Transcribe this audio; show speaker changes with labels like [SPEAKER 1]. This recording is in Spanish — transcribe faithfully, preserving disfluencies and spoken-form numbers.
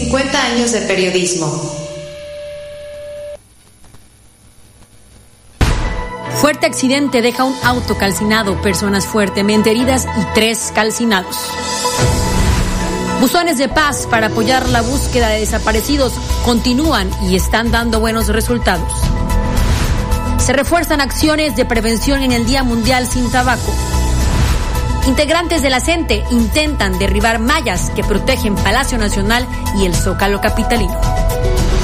[SPEAKER 1] cincuenta años de periodismo.
[SPEAKER 2] Fuerte accidente deja un auto calcinado, personas fuertemente heridas y tres calcinados. Buzones de paz para apoyar la búsqueda de desaparecidos continúan y están dando buenos resultados. Se refuerzan acciones de prevención en el Día Mundial sin Tabaco. Integrantes de la CENTE intentan derribar mallas que protegen Palacio Nacional y el Zócalo capitalino.